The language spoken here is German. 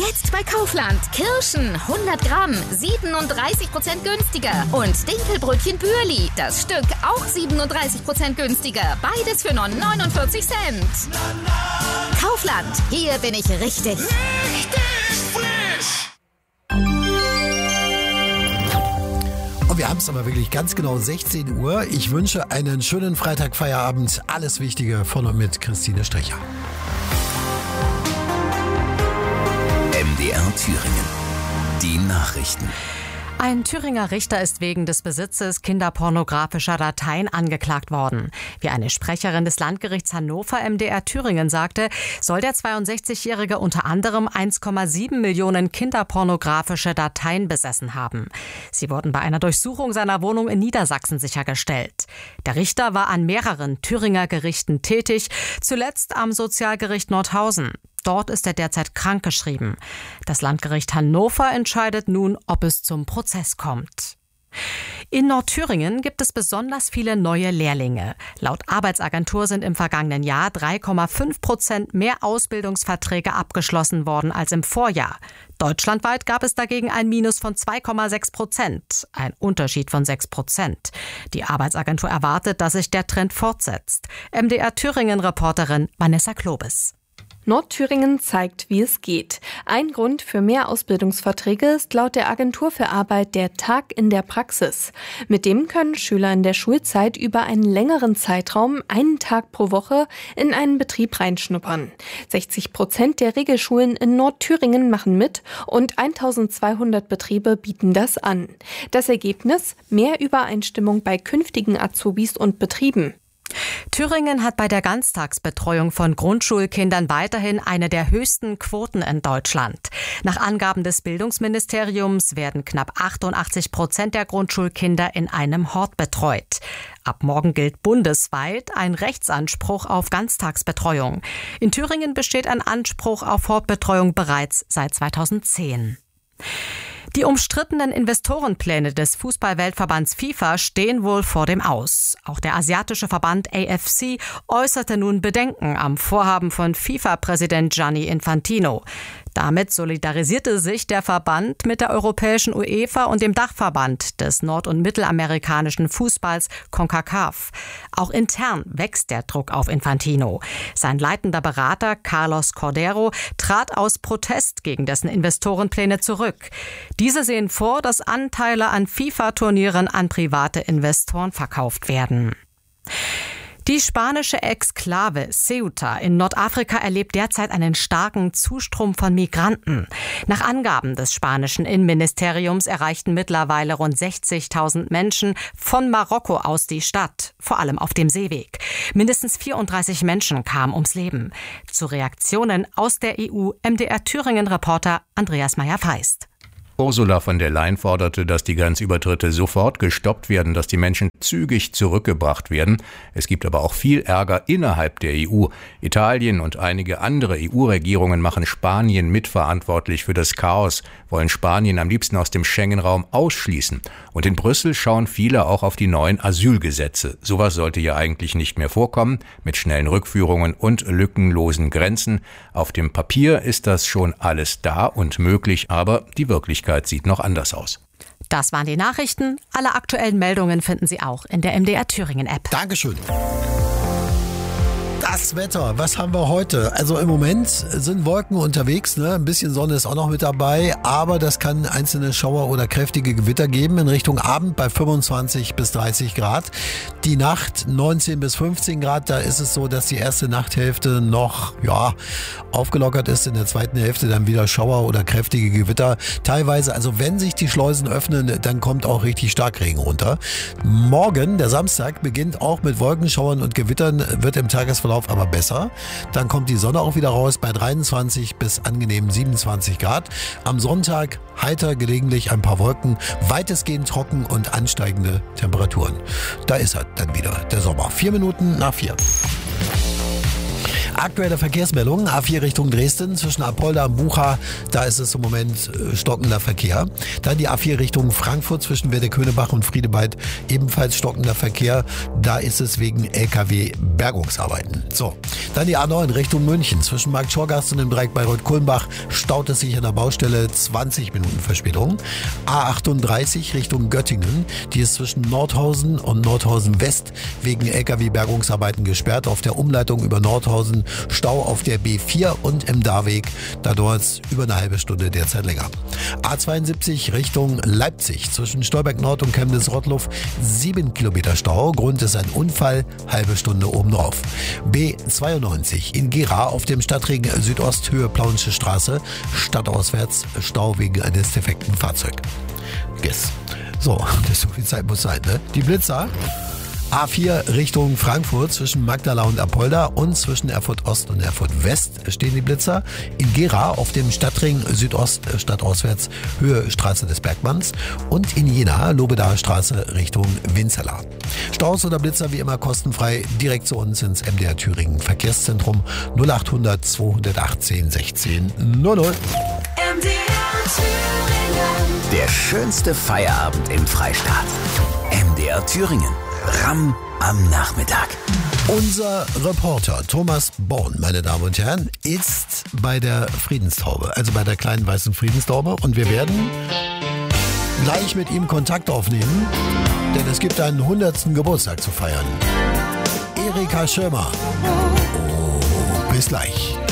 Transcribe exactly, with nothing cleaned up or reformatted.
Jetzt bei Kaufland. Kirschen hundert Gramm, siebenunddreißig Prozent günstiger. Und Dinkelbrötchen Bürli, das Stück auch siebenunddreißig Prozent günstiger. Beides für nur neunundvierzig Cent. Kaufland, hier bin ich richtig. Richtig frisch! Und wir haben es aber wirklich ganz genau sechzehn Uhr. Ich wünsche einen schönen Freitagfeierabend. Alles Wichtige von und mit Christine Strecher. M D R Thüringen. Die Nachrichten. Ein Thüringer Richter ist wegen des Besitzes kinderpornografischer Dateien angeklagt worden. Wie eine Sprecherin des Landgerichts Hannover M D R Thüringen sagte, soll der zweiundsechzigjährige unter anderem eins Komma sieben Millionen kinderpornografische Dateien besessen haben. Sie wurden bei einer Durchsuchung seiner Wohnung in Niedersachsen sichergestellt. Der Richter war an mehreren Thüringer Gerichten tätig, zuletzt am Sozialgericht Nordhausen. Dort ist er derzeit krankgeschrieben. Das Landgericht Hannover entscheidet nun, ob es zum Prozess kommt. In Nordthüringen gibt es besonders viele neue Lehrlinge. Laut Arbeitsagentur sind im vergangenen Jahr drei Komma fünf Prozent mehr Ausbildungsverträge abgeschlossen worden als im Vorjahr. Deutschlandweit gab es dagegen ein Minus von zwei Komma sechs Prozent, ein Unterschied von sechs Prozent. Die Arbeitsagentur erwartet, dass sich der Trend fortsetzt. M D R Thüringen-Reporterin Vanessa Klobes. Nordthüringen zeigt, wie es geht. Ein Grund für mehr Ausbildungsverträge ist laut der Agentur für Arbeit der Tag in der Praxis. Mit dem können Schüler in der Schulzeit über einen längeren Zeitraum, einen Tag pro Woche, in einen Betrieb reinschnuppern. sechzig Prozent der Regelschulen in Nordthüringen machen mit und eintausendzweihundert Betriebe bieten das an. Das Ergebnis? Mehr Übereinstimmung bei künftigen Azubis und Betrieben. Thüringen hat bei der Ganztagsbetreuung von Grundschulkindern weiterhin eine der höchsten Quoten in Deutschland. Nach Angaben des Bildungsministeriums werden knapp achtundachtzig Prozent der Grundschulkinder in einem Hort betreut. Ab morgen gilt bundesweit ein Rechtsanspruch auf Ganztagsbetreuung. In Thüringen besteht ein Anspruch auf Hortbetreuung bereits seit zweitausendzehn. Die umstrittenen Investorenpläne des Fußball-Weltverbands FIFA stehen wohl vor dem Aus. Auch der asiatische Verband A F C äußerte nun Bedenken am Vorhaben von FIFA-Präsident Gianni Infantino. Damit solidarisierte sich der Verband mit der europäischen UEFA und dem Dachverband des nord- und mittelamerikanischen Fußballs CONCACAF. Auch intern wächst der Druck auf Infantino. Sein leitender Berater Carlos Cordero trat aus Protest gegen dessen Investorenpläne zurück. Diese sehen vor, dass Anteile an FIFA-Turnieren an private Investoren verkauft werden. Die spanische Exklave Ceuta in Nordafrika erlebt derzeit einen starken Zustrom von Migranten. Nach Angaben des spanischen Innenministeriums erreichten mittlerweile rund sechzigtausend Menschen von Marokko aus die Stadt, vor allem auf dem Seeweg. Mindestens vierunddreißig Menschen kamen ums Leben. Zu Reaktionen aus der E U M D R Thüringen-Reporter Andreas Meyer-Feist. Ursula von der Leyen forderte, dass die Grenzübertritte sofort gestoppt werden, dass die Menschen zügig zurückgebracht werden. Es gibt aber auch viel Ärger innerhalb der E U. Italien und einige andere E U-Regierungen machen Spanien mitverantwortlich für das Chaos, wollen Spanien am liebsten aus dem Schengen-Raum ausschließen. Und in Brüssel schauen viele auch auf die neuen Asylgesetze. Sowas sollte ja eigentlich nicht mehr vorkommen, mit schnellen Rückführungen und lückenlosen Grenzen. Auf dem Papier ist das schon alles da und möglich, aber die Wirklichkeit sieht noch anders aus. Das waren die Nachrichten. Alle aktuellen Meldungen finden Sie auch in der M D R Thüringen App. Dankeschön. Das Wetter, was haben wir heute? Also im Moment sind Wolken unterwegs, ne? Ein bisschen Sonne ist auch noch mit dabei, aber das kann einzelne Schauer oder kräftige Gewitter geben in Richtung Abend bei fünfundzwanzig bis dreißig Grad. Die Nacht neunzehn bis fünfzehn Grad, da ist es so, dass die erste Nachthälfte noch ja aufgelockert ist, in der zweiten Hälfte dann wieder Schauer oder kräftige Gewitter. Teilweise, also wenn sich die Schleusen öffnen, dann kommt auch richtig Starkregen runter. Morgen, der Samstag, beginnt auch mit Wolkenschauern und Gewittern, wird im Tagesverlauf aber besser. Dann kommt die Sonne auch wieder raus bei dreiundzwanzig bis angenehm siebenundzwanzig Grad. Am Sonntag heiter, gelegentlich ein paar Wolken, weitestgehend trocken und ansteigende Temperaturen. Da ist er dann wieder, der Sommer. Vier Minuten nach vier. Aktuelle Verkehrsmeldungen. A vier Richtung Dresden zwischen Apolda und Bucha. Da ist es im Moment stockender Verkehr. Dann die A vier Richtung Frankfurt zwischen Werdeköhnebach und Friedewald. Ebenfalls stockender Verkehr. Da ist es wegen L K W-Bergungsarbeiten. So. Dann die A neun Richtung München zwischen Markt-Schorgast und dem Dreieck Bayreuth-Kulmbach. Staut es sich an der Baustelle. zwanzig Minuten Verspätung. A achtunddreißig Richtung Göttingen. Die ist zwischen Nordhausen und Nordhausen West wegen L K W-Bergungsarbeiten gesperrt. Auf der Umleitung über Nordhausen Stau auf der B vier und im Darweg. Da dauert es über eine halbe Stunde, derzeit länger. A zweiundsiebzig Richtung Leipzig zwischen Stolberg Nord und Chemnitz-Rottluff. sieben Kilometer Stau. Grund ist ein Unfall. Halbe Stunde obendrauf. B zweiundneunzig in Gera auf dem Stadtring Südost Höhe Plauensche Straße. Stadtauswärts Stau wegen eines defekten Fahrzeugs. Yes. So, so viel Zeit muss sein, ne? Die Blitzer. A vier Richtung Frankfurt zwischen Magdala und Apolda und zwischen Erfurt Ost und Erfurt West stehen die Blitzer. In Gera auf dem Stadtring Südost stadtauswärts Höhe Straße des Bergmanns und in Jena Lobedaer Straße Richtung Winzerla. Staus oder Blitzer wie immer kostenfrei direkt zu uns ins M D R Thüringen Verkehrszentrum null achthundert zweihundertachtzehn sechzehn null null. M D R Thüringen. Der schönste Feierabend im Freistaat. M D R Thüringen. Ramm am Nachmittag. Unser Reporter Thomas Born, meine Damen und Herren, ist bei der Friedenstaube, also bei der kleinen weißen Friedenstaube. Und wir werden gleich mit ihm Kontakt aufnehmen, denn es gibt einen hundertsten Geburtstag zu feiern. Erika Schirmer. Oh, bis gleich.